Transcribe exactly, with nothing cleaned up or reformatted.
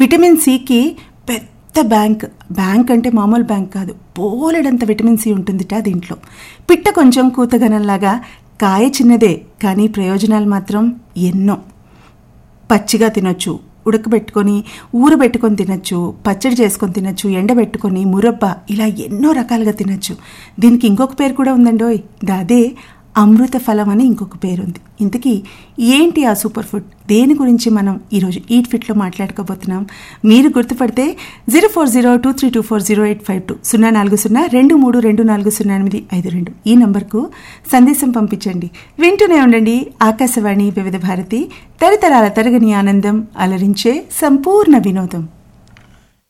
Vitamin సికి పెద్ద bank bank అంటే మామూలు బ్యాంక్ కాదు, పోలెడంత విటమిన్ సి ఉంటుందిట దీంట్లో. పిట్ట కొంచెం కూతగనంలాగా, కాయ చిన్నదే కానీ ప్రయోజనాలు మాత్రం ఎన్నో. పచ్చిగా తినొచ్చు, ఉడకబెట్టుకొని ఊరబెట్టుకొని తినచ్చు, పచ్చడి చేసుకొని తినచ్చు, ఎండబెట్టుకొని మురబ్బ, ఇలా ఎన్నో రకాలుగా తినచ్చు. దీనికి ఇంకొక పేరు కూడా ఉందండోయ్, అదే అమృత ఫలం అని ఇంకొక పేరు ఉంది. ఇంతకీ ఏంటి ఆ సూపర్ ఫుడ్, దేని గురించి మనం ఈరోజు ఈట్ ఫిట్లో మాట్లాడుకోబోతున్నాం? మీరు గుర్తుపడితే zero four zero two three two four zero eight five two సున్నా నాలుగు సున్నా రెండు మూడు రెండు నాలుగు సున్నా ఎనిమిది ఐదు రెండు ఈ నంబర్కు సందేశం పంపించండి. వింటూనే ఉండండి ఆకాశవాణి వివిధ భారతి, తరతరాల తరగని ఆనందం, అలరించే సంపూర్ణ వినోదం.